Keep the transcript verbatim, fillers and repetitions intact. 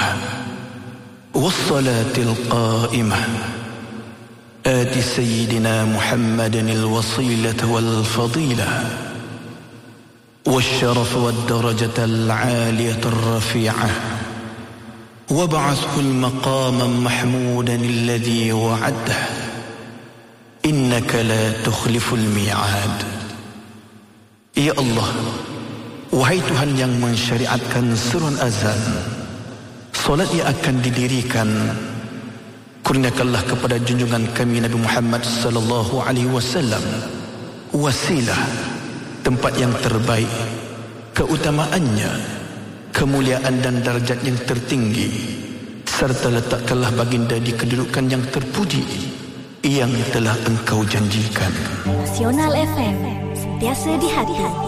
والصلاة القائمة آت سيدنا محمد الوصيلة والفضيلة والشرف والدرجة العالية الرفيعة وابعثه المقام محمودا الذي وعده إنك لا تخلف الميعاد. Ya Allah, wahai Tuhan yang mensyariatkan seruan azan, solat yang akan didirikan, kurniakanlah kepada junjungan kami Nabi Muhammad sallallahu alaihi wasallam wasilah, tempat yang terbaik, keutamaannya, kemuliaan dan darjat yang tertinggi, serta letakkanlah baginda di kedudukan yang terpuji yang telah engkau janjikan. Nasional F M, sentiasa di hati.